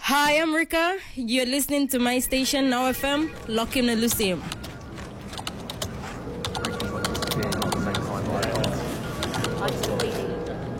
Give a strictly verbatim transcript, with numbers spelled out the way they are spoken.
Hi, I'm Rika. You're listening to my station, Now F M. Lock in the Lucium.